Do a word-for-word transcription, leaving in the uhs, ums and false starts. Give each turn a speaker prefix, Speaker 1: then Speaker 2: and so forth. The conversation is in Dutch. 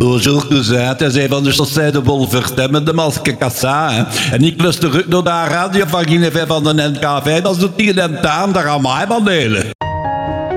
Speaker 1: Bonjour cousin, hij zei van de chaussée de Wolvert met de maske kassa. Hè. En ik luister ook naar de radio van Guinevere van de N K V, dat is de tien en taan, daar gaan mij van delen.